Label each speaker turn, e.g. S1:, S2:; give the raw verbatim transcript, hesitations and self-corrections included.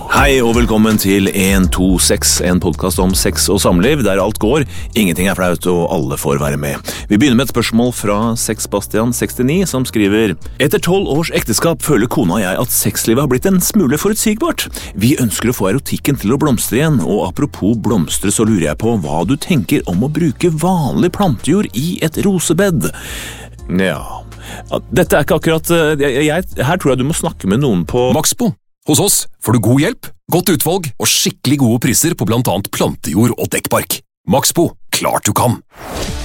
S1: Hei og velkommen til en to seks, en podcast om sex og samliv, der alt går, ingenting er flaut og alle får være med. Vi begynner med et spørsmål fra Sexbastian sekstini som skriver: Etter tolv års ekteskap føler kona og jeg at sexlivet har blitt en smule forutsigbart. Vi ønsker å få erotikken til å blomstre igjen, og apropos blomstre så lurer jeg på hva du tenker om å bruke vanlig plantejord i et rosebed. Ja, dette er ikke akkurat, jeg, jeg, her tror jeg du må snakke med noen på
S2: Maxbo. Hos oss får du god hjelp, godt utvalg og skikkelig gode priser på blant annet plantejord og dekkbark. Maxbo, klart du kan!